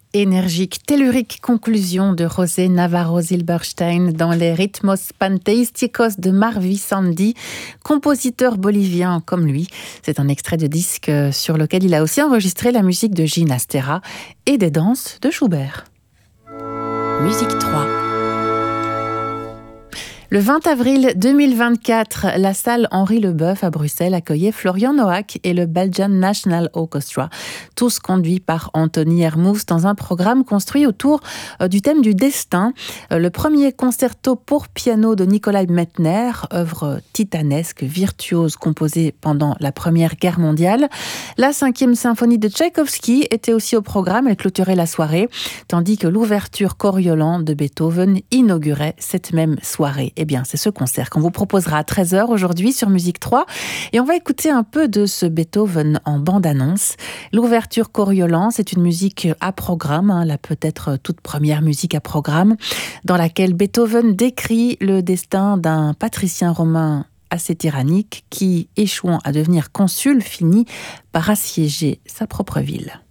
Énergique, tellurique conclusion de José Navarro Silberstein dans les Ritmos Panteísticos de Marví Sandi, compositeur bolivien comme lui. C'est un extrait de disque sur lequel il a aussi enregistré la musique de Ginastera et des danses de Schubert. Musique 3. Le 20 avril 2024, la salle Henri Leboeuf à Bruxelles accueillait Florian Noack et le Belgian National Orchestra, tous conduits par Anthony Hermous dans un programme construit autour du thème du destin. Le premier concerto pour piano de Nikolai Mettner, œuvre titanesque, virtuose composée pendant la Première Guerre mondiale. La 5e symphonie de Tchaïkovski était aussi au programme, elle clôturait la soirée, tandis que l'ouverture Coriolan de Beethoven inaugurait cette même soirée. Eh bien, c'est ce concert qu'on vous proposera à 13h aujourd'hui sur Musique 3. Et on va écouter un peu de ce Beethoven en bande-annonce. L'ouverture Coriolan, c'est une musique à programme, la peut-être toute première musique à programme, dans laquelle Beethoven décrit le destin d'un patricien romain assez tyrannique qui, échouant à devenir consul, finit par assiéger sa propre ville.